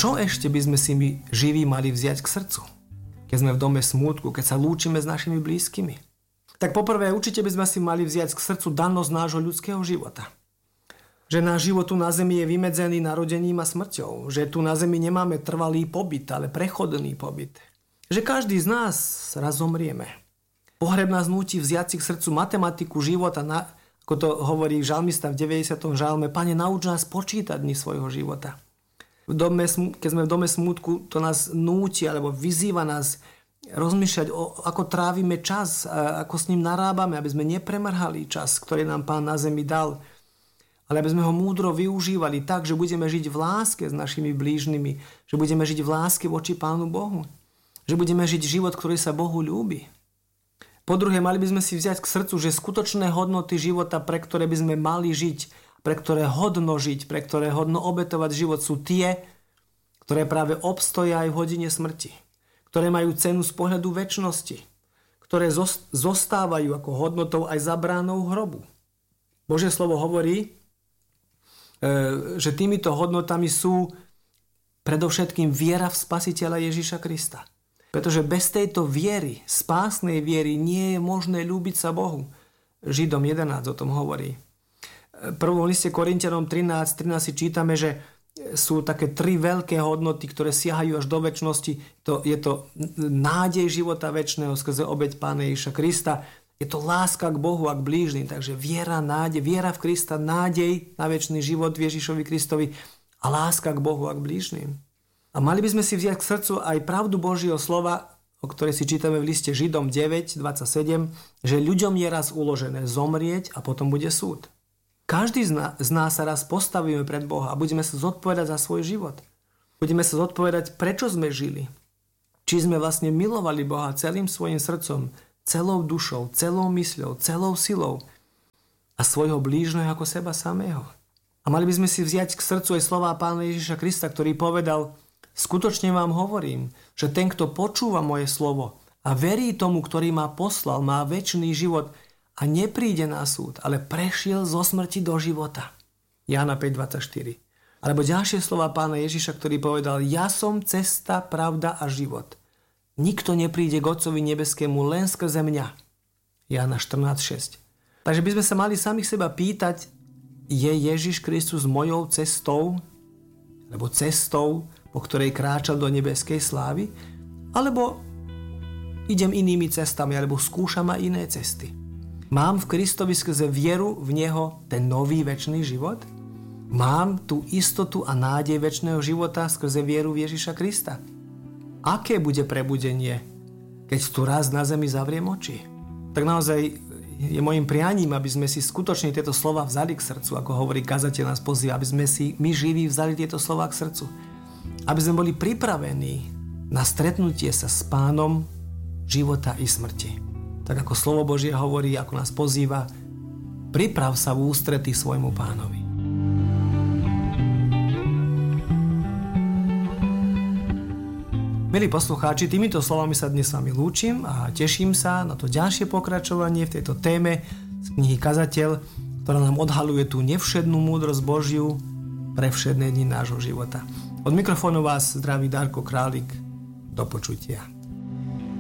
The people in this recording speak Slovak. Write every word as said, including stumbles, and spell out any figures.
čo ešte by sme si my živí mali vziať k srdcu? Keď sme v dome smútku, keď sa lúčime s našimi blízkymi. Tak poprvé, určite by sme si mali vziať k srdcu danosť nášho ľudského života. Že náš život tu na zemi je vymedzený narodením a smrťou. Že tu na zemi nemáme trvalý pobyt, ale prechodný pobyt. Že každý z nás raz zomrieme. Pohreb nás núti vziať si k srdcu matematiku života, na, ako to hovorí žalmista v deväťdesiatom žalme, Pane, nauč nás počítať dni svojho života. V dome, keď sme v dome smútku, to nás núti alebo vyzýva nás rozmýšľať, o, ako trávime čas, ako s ním narábame, aby sme nepremrhali čas, ktorý nám Pán na zemi dal, ale aby sme ho múdro využívali tak, že budeme žiť v láske s našimi blížnymi, že budeme žiť v láske voči Pánu Bohu, že budeme žiť život, ktorý sa Bohu ľúbi. Po druhé, mali by sme si vziať k srdcu, že skutočné hodnoty života, pre ktoré by sme mali žiť, pre ktoré hodno žiť, pre ktoré hodno obetovať život, sú tie, ktoré práve obstoja aj v hodine smrti, ktoré majú cenu z pohľadu večnosti, ktoré zostávajú ako hodnotou aj za bránou hrobu. Božie slovo hovorí, že týmito hodnotami sú predovšetkým viera v Spasiteľa Ježiša Krista. Pretože bez tejto viery, spásnej viery, nie je možné ľúbiť sa Bohu. Židom jedenásť o tom hovorí. V prvom liste Korinťanom trinásť trinásť si čítame, že sú také tri veľké hodnoty, ktoré siahajú až do večnosti. To, je to nádej života večného skrze obeť Pána Ježiša Krista. Je to láska k Bohu a k blížnym. Takže viera, nádej, viera v Krista, nádej na večný život v Ježišovi Kristovi a láska k Bohu a k blížnym. A mali by sme si vziať k srdcu aj pravdu Božieho slova, o ktorej si čítame v liste Židom deväť dvadsaťsedem, že ľuďom je raz uložené zomrieť a potom bude súd. Každý z nás sa raz postavíme pred Boha a budeme sa zodpovedať za svoj život. Budeme sa zodpovedať, prečo sme žili. Či sme vlastne milovali Boha celým svojim srdcom, celou dušou, celou mysľou, celou silou a svojho blížneho ako seba samého. A mali by sme si vziať k srdcu aj slová Pána Ježiša Krista, ktorý povedal: skutočne vám hovorím, že ten, kto počúva moje slovo a verí tomu, ktorý ma poslal, má večný život a nepríde na súd, ale prešiel zo smrti do života. Jána päť dvadsaťštyri. Alebo ďalšie slova Pána Ježiša, ktorý povedal: ja som cesta, pravda a život. Nikto nepríde k Otcovi nebeskému len skrze mňa. Jána štrnásť šesť. Takže by sme sa mali samých seba pýtať, je Ježiš Kristus mojou cestou, alebo cestou, po ktorej kráčal do nebeskej slávy, alebo idem inými cestami, alebo skúšam aj iné cesty. Mám v Kristovi skrze vieru v Neho ten nový večný život? Mám tú istotu a nádej večného života skrze vieru v Ježiša Krista? Aké bude prebudenie, keď tu raz na zemi zavriem oči? Tak naozaj je mojim prianím, aby sme si skutočne tieto slova vzali k srdcu, ako hovorí kazateľ, nás pozýva, aby sme si my živí vzali tieto slova k srdcu. Aby sme boli pripravení na stretnutie sa s Pánom života i smrti. Tak ako slovo Božie hovorí, ako nás pozýva, priprav sa v ústretí svojmu Pánovi. Milí poslucháči, týmito slovami sa dnes s vami lúčim a teším sa na to ďalšie pokračovanie v tejto téme z knihy Kazateľ, ktorá nám odhaľuje tú nevšednú múdrosť Božiu pre všedné dni nášho života. Od mikrofónu vás zdraví Darko Králik. Do počutia.